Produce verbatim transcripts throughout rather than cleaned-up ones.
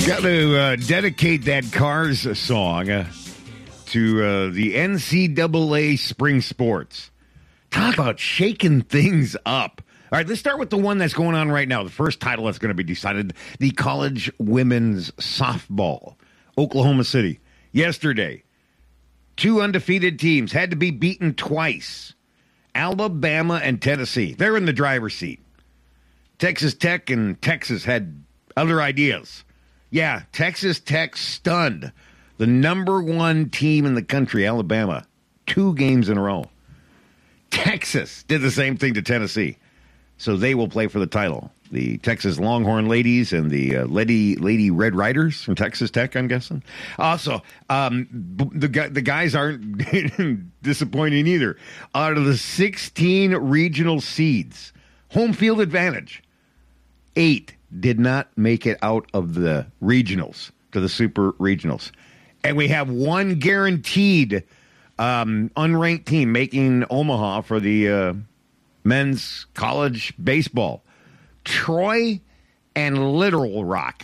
Got to uh, dedicate that Cars song uh, to uh, the N C double A spring sports. Talk about shaking things up. All right, let's start with the one that's going on right now. The first title that's going to be decided, the college women's softball. Oklahoma City. Yesterday, two undefeated teams had to be beaten twice. Alabama and Tennessee. They're in the driver's seat. Texas Tech and Texas had other ideas. Yeah, Texas Tech stunned the number one team in the country, Alabama, two games in a row. Texas did the same thing to Tennessee, so they will play for the title. The Texas Longhorn ladies and the uh, Lady Lady Red Riders from Texas Tech, I'm guessing. Also, um, the the guys aren't disappointing either. Out of the sixteen regional seeds, home field advantage, eight did not make it out of the regionals to the super regionals. And we have one guaranteed um, unranked team making Omaha for the uh, men's college baseball. Troy and Little Rock.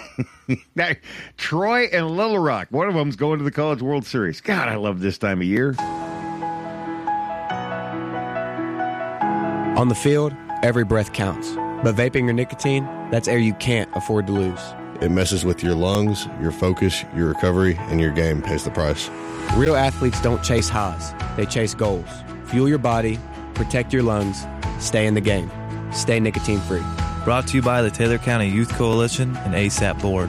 Troy and Little Rock. One of them's going to the College World Series. God, I love this time of year. On the field, every breath counts. But vaping or nicotine, that's air you can't afford to lose. It messes with your lungs, your focus, your recovery, and your game pays the price. Real athletes don't chase highs. They chase goals. Fuel your body, protect your lungs, stay in the game. Stay nicotine-free. Brought to you by the Taylor County Youth Coalition and A S A P Board.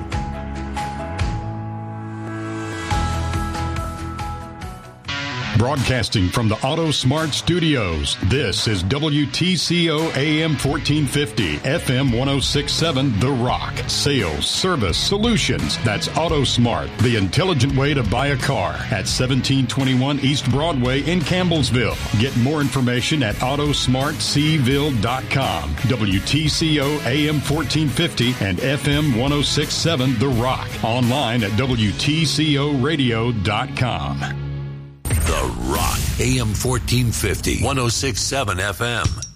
Broadcasting from the Auto Smart Studios, this is W T C O A M fourteen fifty, F M ten sixty-seven, The Rock. Sales, service, solutions. That's Auto Smart, the intelligent way to buy a car at seventeen twenty-one East Broadway in Campbellsville. Get more information at auto smart c ville dot com. W T C O A M fourteen fifty and F M ten sixty-seven, The Rock. Online at W T C O radio dot com. The Rock, A M fourteen fifty, ten sixty-seven F M.